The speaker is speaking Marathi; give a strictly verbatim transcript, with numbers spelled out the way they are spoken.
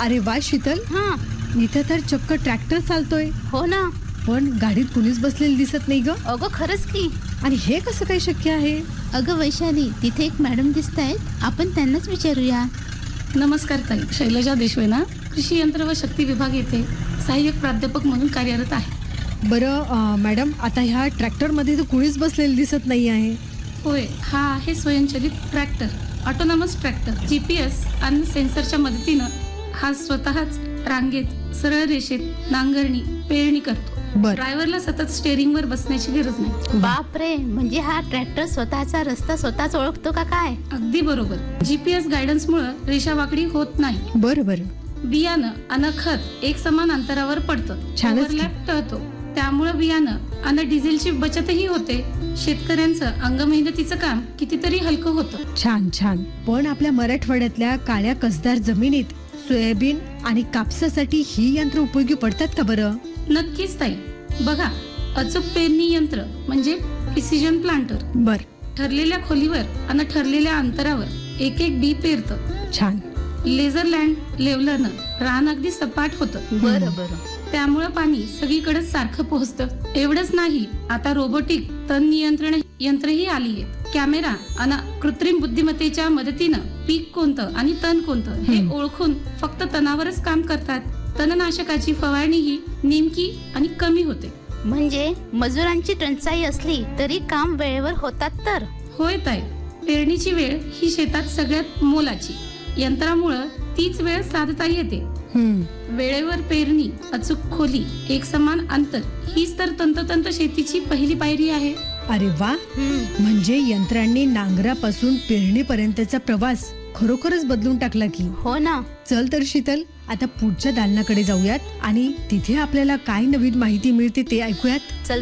अरे वा शीतल, हा. इथे तर चक्क ट्रॅक्टर चालतोय. हो ना. पण गाडीत कुणीच बसलेलं दिसत नाही ग. अगं खरंच की. आणि हे कसं काय शक्य आहे? अगं वैशाली, तिथे एक मॅडम दिसत आहेत, आपण त्यांनाच विचारूया. नमस्कार ताई, शैलजा देशवेना, कृषी यंत्र व शक्ती विभाग येथे सहाय्यक प्राध्यापक म्हणून कार्यरत आहे. बरं अं, मॅडम, आता ह्या ट्रॅक्टरमध्ये तर कुणीच बसलेलं दिसत नाही आहे. होय, हा आहे स्वयंचलित tractor, autonomous tractor. G P S आणि सेन्सरच्या मदतीनं हा स्वतःच रांगेत सरळ रेषेत नांगरणी पेरणी करतो. बर. ड्रायव्हरला सतत स्टेअरिंग वर बसण्याची गरज नाही. बापरे, म्हणजे हा ट्रॅक्टर स्वतःचा रस्ता स्वतःच ओळखतो का काय? अगदी बरोबर. जी पी एस गायडन्स मुळे रेषा वाकडी होत नाही. बरं बरं. बियाणं आणि खत एक समान अंतरावर पडतं. छानच की. ओव्हरलॅप टळतो. त्यामुळे बियाणं आणि डिझेलची बचतही होते. शेतकऱ्यांचं अंगमेहनतीचं काम कितीतरी हलकं होतं. छान छान. पण आपल्या मराठवाड्यातल्या काळ्या कसदार जमिनीत सोयाबीन आणि कापसासाठी ही यंत्र उपयोगी पडतात का बरं? नक्कीच ताई. बघा, अचूक पेरणी यंत्र म्हणजे प्रिसिजन प्लांटर बर. ठरलेल्या खोलीवर आणि ठरलेल्या अंतरावर एक एक बी पेरतं. छान. लेझर लँड लेवलरनं रान अगदी सपाट होतं. बरं बरं. त्यामुळे पाणी सगळीकडे सारखं पोहोचतं. एवढंच नाही, आता रोबोटिक तण नियंत्रण यंत्रही आली आहेत. कॅमेरा आणि कृत्रिम बुद्धिमत्तेच्या मदतीनं पीक कोणतं आणि तण कोणतं हे ओळखून फक्त तणावरच काम करतात. तणनाशकाची फवारणी ही नेमकी आणि कमी होते. म्हणजे मजुरांची टंचाई असली तरी काम वेळेवर होतात तर. होय ताई, पेरणीची वेळ ही शेतात सगळ्यात मोलाची. यंत्रामुळं तीच वेळ साधता येते. हम्म. वेळेवर पेरणी, अचूक खोली, एक समान अंतर हीच तर तंतोतंत शेतीची पहिली पायरी आहे. अरे वा. म्हणजे यंत्रांनी नांगरापासून पेरणीपर्यंतचा प्रवास खरोखरच बदलून टाकला की. हो ना. चल तर शीतल, आता पुढच्या दालनाकडे जाऊयात आणि तिथे आपल्याला काय नवीन माहिती मिळते ते ऐकूयात. चल